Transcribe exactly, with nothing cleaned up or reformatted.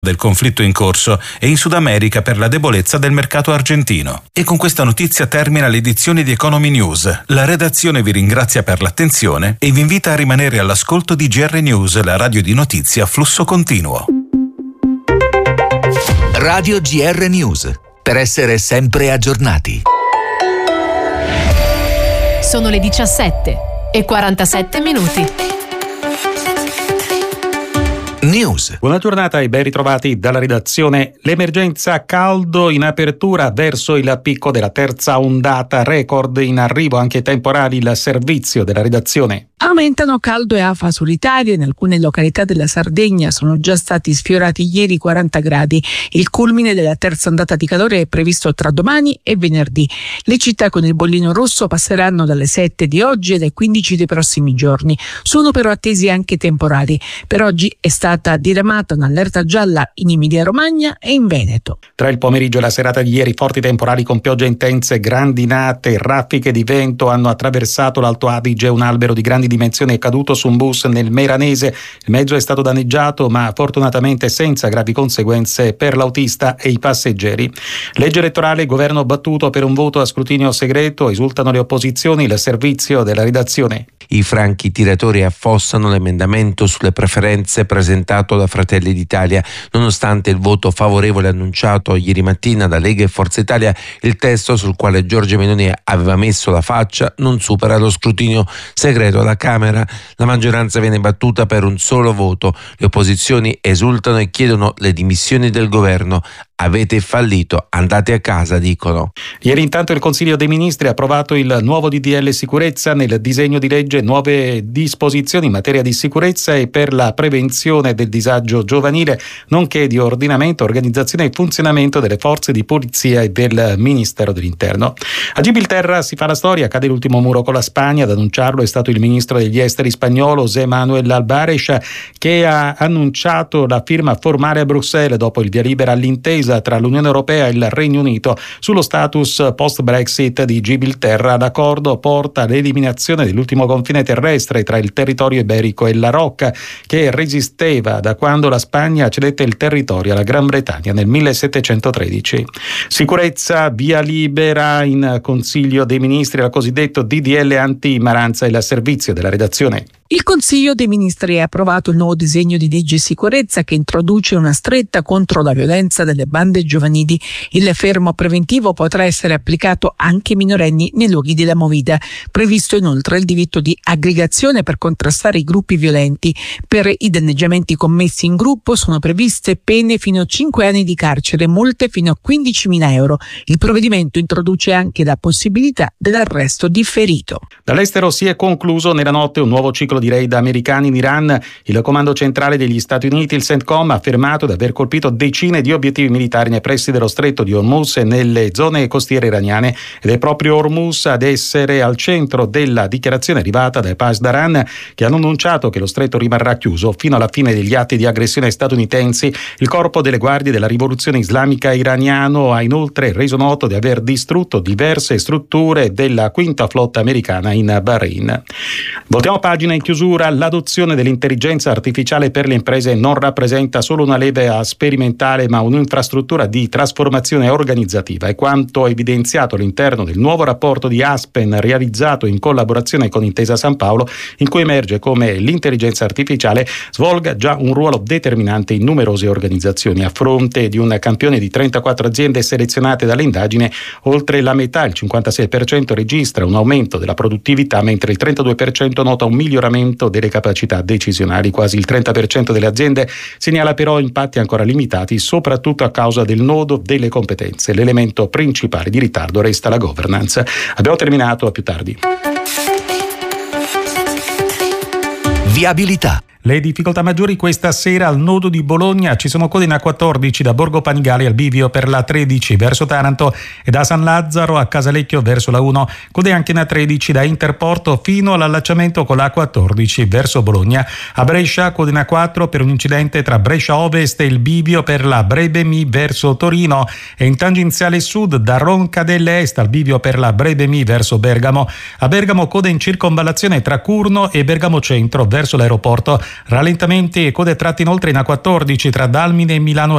del conflitto in corso e in Sud America per la debolezza del mercato argentino. E con questa notizia termina l'edizione di Economy News. La redazione vi ringrazia per l'attenzione e vi invita a rimanere all'ascolto di G R News, la radio di notizie a flusso continuo. Radio G R News, per essere sempre aggiornati. Sono le diciassette e quarantasette minuti. News. Buona giornata e ben ritrovati dalla redazione. L'emergenza caldo in apertura verso il picco della terza ondata, record in arrivo anche temporali. Il servizio della redazione. Aumentano caldo e afa sull'Italia. In alcune località della Sardegna sono già stati sfiorati ieri quaranta gradi. Il culmine della terza ondata di calore è previsto tra domani e venerdì. Le città con il bollino rosso passeranno dalle sette di oggi alle quindici dei prossimi giorni. Sono però attesi anche temporali. Per oggi è stata diramata un'allerta gialla in Emilia-Romagna e in Veneto. Tra il pomeriggio e la serata di ieri forti temporali con piogge intense, grandinate, raffiche di vento hanno attraversato l'Alto Adige. Un albero di grandi dimensioni è caduto su un bus nel Meranese. Il mezzo è stato danneggiato, ma fortunatamente senza gravi conseguenze per l'autista e i passeggeri. Legge elettorale, governo battuto per un voto a scrutinio segreto, esultano le opposizioni. Il servizio della redazione. I franchi tiratori affossano l'emendamento sulle preferenze presentato da Fratelli d'Italia. Nonostante il voto favorevole annunciato ieri mattina da Lega e Forza Italia, il testo sul quale Giorgia Meloni aveva messo la faccia non supera lo scrutinio segreto alla Camera. La maggioranza viene battuta per un solo voto. Le opposizioni esultano e chiedono le dimissioni del governo. Avete fallito, andate a casa, dicono. Ieri intanto il Consiglio dei Ministri ha approvato il nuovo D D L sicurezza. Nel disegno di legge nuove disposizioni in materia di sicurezza e per la prevenzione del disagio giovanile, nonché di ordinamento, organizzazione e funzionamento delle forze di polizia e del Ministero dell'Interno. A Gibilterra si fa la storia, cade l'ultimo muro con la Spagna. Ad annunciarlo è stato il ministro degli esteri spagnolo José Manuel Albares, che ha annunciato la firma formale a Bruxelles dopo il via libera all'intesa tra l'Unione Europea e il Regno Unito sullo status post-Brexit di Gibilterra. L'accordo porta all'eliminazione dell'ultimo confine terrestre tra il territorio iberico e la Rocca, che resisteva da quando la Spagna cedette il territorio alla Gran Bretagna nel millesettecentotredici. Sicurezza, via libera in Consiglio dei Ministri al cosiddetto D D L anti-Maranza. Il servizio della redazione. Il Consiglio dei Ministri ha approvato il nuovo disegno di legge sicurezza che introduce una stretta contro la violenza delle bande giovanili. Il fermo preventivo potrà essere applicato anche ai minorenni nei luoghi della movida. Previsto inoltre il diritto di aggregazione per contrastare i gruppi violenti. Per i danneggiamenti commessi in gruppo sono previste pene fino a cinque anni di carcere e multe fino a quindicimila euro. Il provvedimento introduce anche la possibilità dell'arresto differito. Dall'estero si è concluso nella notte un nuovo ciclo di raid americani in Iran. Il comando centrale degli Stati Uniti, il CENTCOM, ha affermato di aver colpito decine di obiettivi militari nei pressi dello stretto di Hormuz e nelle zone costiere iraniane, ed è proprio Hormuz ad essere al centro della dichiarazione arrivata dai Pasdaran, che hanno annunciato che lo stretto rimarrà chiuso fino alla fine degli atti di aggressione statunitensi. Il corpo delle guardie della rivoluzione islamica iraniano ha inoltre reso noto di aver distrutto diverse strutture della quinta flotta americana in Bahrain. Voltiamo pagina in chiusura. L'adozione dell'intelligenza artificiale per le imprese non rappresenta solo una leva sperimentale, ma un'infrastruttura di trasformazione organizzativa. È quanto evidenziato all'interno del nuovo rapporto di Aspen realizzato in collaborazione con Intesa San Paolo, in cui emerge come l'intelligenza artificiale svolga già un ruolo determinante in numerose organizzazioni. A fronte di un campione di trentaquattro aziende selezionate dall'indagine, oltre la metà, il cinquantasei per cento, registra un aumento della produttività, mentre il trentadue per cento nota un miglioramento delle capacità decisionali. Quasi il trenta per cento delle aziende segnala però impatti ancora limitati, soprattutto a causa del nodo delle competenze. L'elemento principale di ritardo resta la governance. Abbiamo terminato, a più tardi. Viabilità. Le difficoltà maggiori questa sera al nodo di Bologna: ci sono code in A quattordici da Borgo Panigale al bivio per la tredici verso Taranto e da San Lazzaro a Casalecchio verso la uno, code anche in A tredici da Interporto fino all'allacciamento con l'A quattordici verso Bologna. A Brescia code in A quattro per un incidente tra Brescia Ovest e il bivio per la Brebemi verso Torino, e in tangenziale sud da Roncadelle Est al bivio per la Brebemi verso Bergamo. A Bergamo code in circonvallazione tra Curno e Bergamo Centro verso l'aeroporto. Rallentamenti e code tratte inoltre in A quattordici tra Dalmine e Milano